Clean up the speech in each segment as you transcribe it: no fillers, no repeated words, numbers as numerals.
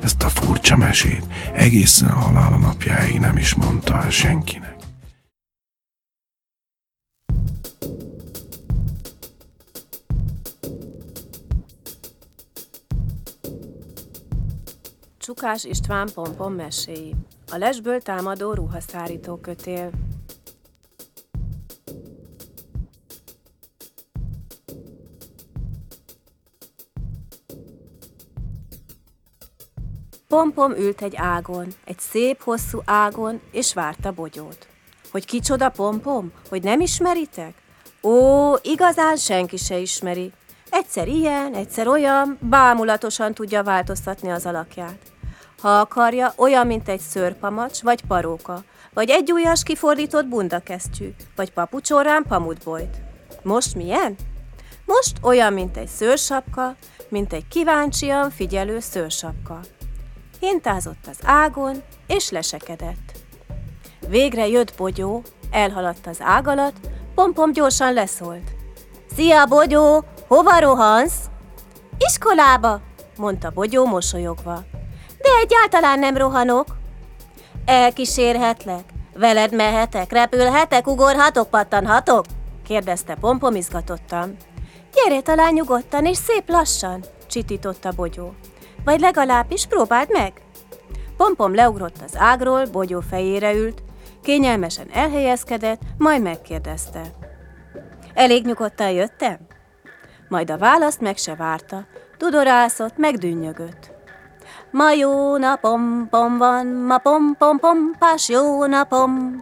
Ezt a furcsa mesét egészen a halála napjáig nem is mondta el senkinek. Csukás István Pompom meséi. A lesből támadó ruhaszárító kötél. Pompom ült egy ágon, egy szép hosszú ágon, és várta Bogyót. Hogy kicsoda Pompom? Hogy nem ismeritek? Ó, igazán senki se ismeri. Egyszer ilyen, egyszer olyan, bámulatosan tudja változtatni az alakját. Ha akarja, olyan, mint egy szőrpamacs, vagy paróka, vagy egyujjas kifordított bundakesztyű, vagy papucsorrán pamutbojt. Most milyen? Most olyan, mint egy szőrsapka, mint egy kíváncsian figyelő szőrsapka. Hintázott az ágon, és lesekedett. Végre jött Bogyó, elhaladt az ág alatt, Pompom gyorsan leszólt. Szia, Bogyó! Hova rohansz? Iskolába, mondta Bogyó mosolyogva. De egyáltalán nem rohanok. Elkísérhetlek? Veled mehetek, repülhetek, ugorhatok, pattanhatok? kérdezte Pompom izgatottan. Gyere talán nyugodtan és szép lassan, csitította Bogyó. Vagy legalábbis próbáld meg. Pompom leugrott az ágról, Bogyó fejére ült, kényelmesen elhelyezkedett, majd megkérdezte. Elég nyugodtan jöttem? Majd a választ meg se várta, tudorászott, megdünnyögött. Ma jó napom, pom van, ma pom-pom-pompás jó napom.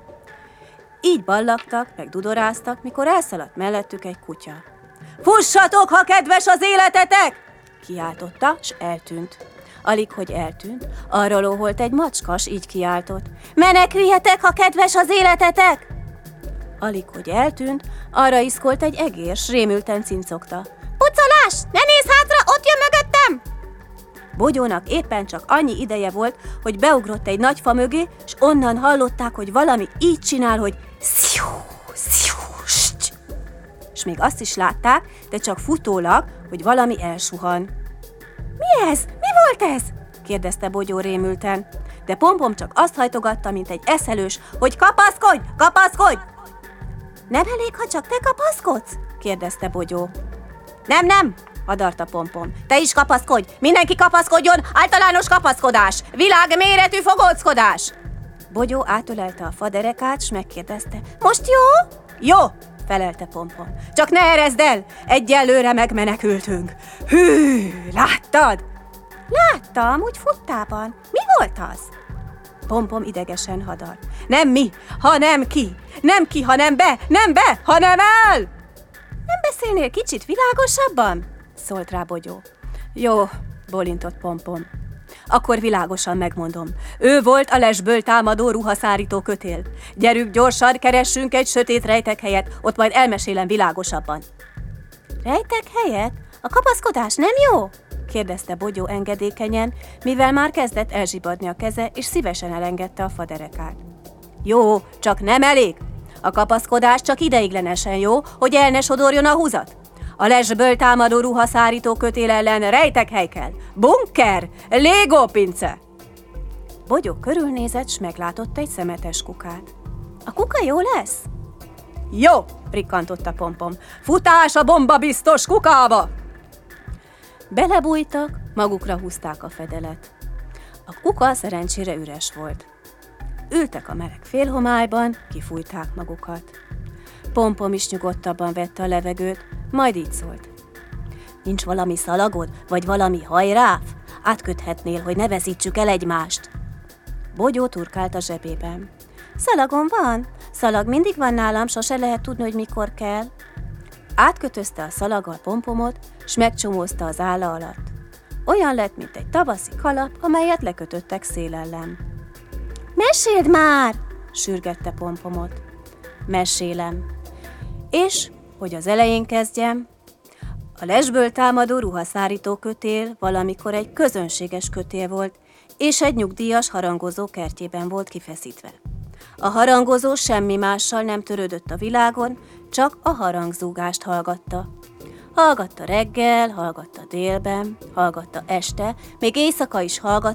Így ballagtak, meg dudoráztak, mikor elszaladt mellettük egy kutya. Fussatok, ha kedves az életetek! Kiáltotta, s eltűnt. Alig, hogy eltűnt, arra lóholt egy macska, s így kiáltott. Meneküljetek, ha kedves az életetek! Alig, hogy eltűnt, arra iszkolt egy egér, s rémülten cincogta. Pucolás! Ne nézz hátra, ott jön mögöttem! Bogyónak éppen csak annyi ideje volt, hogy beugrott egy nagy fa mögé, s onnan hallották, hogy valami így csinál, hogy sziu, sziu, ssty. S még azt is látták, de csak futólag, hogy valami elsuhan. Mi ez? Mi volt ez? kérdezte Bogyó rémülten. De Pompom csak azt hajtogatta, mint egy eszelős, hogy kapaszkodj, kapaszkodj! Nem elég, ha csak te kapaszkodsz? kérdezte Bogyó. Nem, hadarta Pompom. Te is kapaszkodj, mindenki kapaszkodjon, általános kapaszkodás, világméretű fogóckodás! Bogyó átölelte a faderekát, s megkérdezte. Most jó? Jó, felelte Pompom. Csak ne erezd el, egyelőre megmenekültünk. Hű, láttad? Láttam, úgy futtában. Mi volt az? Pompom idegesen hadart. Nem mi, hanem ki. Nem ki, hanem be, nem be, hanem el! Nem beszélnél kicsit világosabban? Szólt rá Bogyó. Jó, bólintott Pompom. Akkor világosan megmondom. Ő volt a lesből támadó ruhaszárító kötél. Gyerünk gyorsan, keressünk egy sötét rejtekhelyet, ott majd elmesélem világosabban. Rejtekhelyet? A kapaszkodás nem jó? kérdezte Bogyó engedékenyen, mivel már kezdett elzsibadni a keze, és szívesen elengedte a faderekát. Jó, csak nem elég. A kapaszkodás csak ideiglenesen jó, hogy el ne sodorjon a húzat. A lesből támadó ruhaszárító kötél ellen rejtekhely kell. Bunker! Légópince! Bogyó körülnézett, s meglátott egy szemetes kukát. A kuka jó lesz? Jó, rikkantotta Pompom. Futás a bombabiztos kukába! Belebújtak, magukra húzták a fedelet. A kuka szerencsére üres volt. Ültek a meleg félhomályban, kifújták magukat. Pompom is nyugodtabban vette a levegőt, majd így szólt. Nincs valami szalagod, vagy valami hajráf? Átköthetnél, hogy ne veszítsük el egymást. Bogyó turkált a zsebében. Szalagom van. Szalag mindig van nálam, sose lehet tudni, hogy mikor kell. Átkötözte a szalaggal Pompomot, s megcsomózta az álla alatt. Olyan lett, mint egy tavaszi kalap, amelyet lekötöttek szél ellen. Meséld már! Sürgette Pompomot. Mesélem. És, hogy az elején kezdjem, a lesből támadó ruhaszárító kötél valamikor egy közönséges kötél volt, és egy nyugdíjas harangozó kertjében volt kifeszítve. A harangozó semmi mással nem törődött a világon, csak a harangzúgást hallgatta. Hallgatta reggel, hallgatta délben, hallgatta este, még éjszaka is hallgatta,